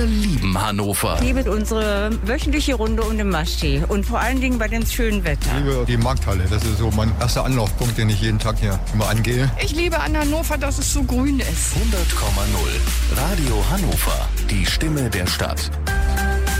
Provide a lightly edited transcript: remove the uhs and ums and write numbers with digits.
Wir lieben Hannover. Ich liebe unsere wöchentliche Runde um den Maschsee und vor allen Dingen bei dem schönen Wetter. Ich liebe die Markthalle. Das ist so mein erster Anlaufpunkt, den ich jeden Tag hier immer angehe. Ich liebe an Hannover, dass es so grün ist. 100,0 Radio Hannover. Die Stimme der Stadt.